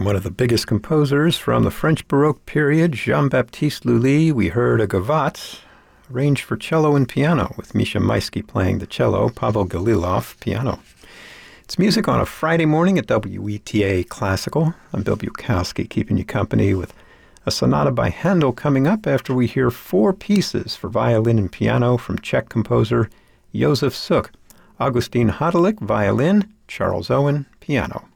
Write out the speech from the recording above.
From one of the biggest composers from the French Baroque period, Jean-Baptiste Lully, we heard a gavotte, arranged for cello and piano, with Misha Maisky playing the cello, Pavel Galilov piano. It's music on a Friday morning at WETA Classical. I'm Bill Bukowski, keeping you company with a sonata by Handel coming up after we hear 4 pieces for violin and piano from Czech composer Josef Suk. Augustin Hadelich, violin, Charles Owen, piano.